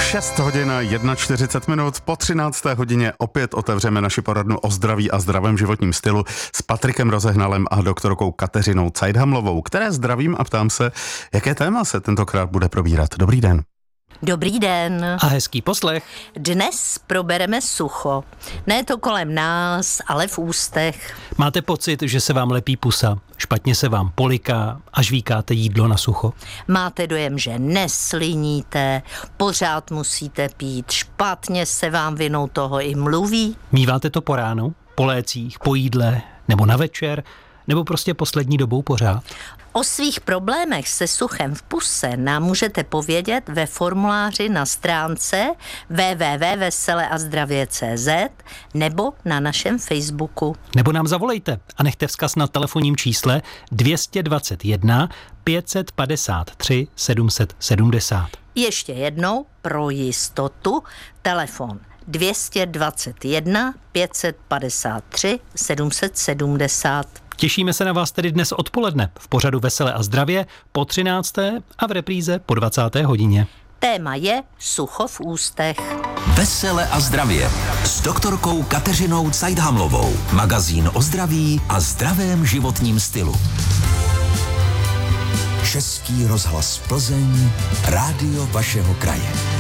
6 hodin 41 po 13. hodině opět otevřeme naši poradnu o zdraví a zdravém životním stylu s Patrikem Rozehnalem a doktorkou Kateřinou Cajdhamlovou, které zdravím a ptám se, jaké téma se tentokrát bude probírat. Dobrý den. Dobrý den. A hezký poslech. Dnes probereme sucho. Ne to kolem nás, ale v ústech. Máte pocit, že se vám lepí pusa, špatně se vám poliká a žvíkáte jídlo na sucho? Máte dojem, že nesliníte, pořád musíte pít, špatně se vám vinou toho i mluví? Míváte to po ránu, po lécích, po jídle nebo na večer? Nebo prostě poslední dobou pořád? O svých problémech se suchem v puse nám můžete povědět ve formuláři na stránce www.veseleazdravě.cz nebo na našem Facebooku. Nebo nám zavolejte a nechte vzkaz na telefonním čísle 221 553 770. Ještě jednou pro jistotu telefon 221 553 770. Těšíme se na vás tedy dnes odpoledne v pořadu Vesele a zdravě po 13. a v repríze po 20. hodině. Téma je sucho v ústech. Vesele a zdravě s doktorkou Kateřinou Cajdhamlovou. Magazín o zdraví a zdravém životním stylu. Český rozhlas Plzeň, rádio vašeho kraje.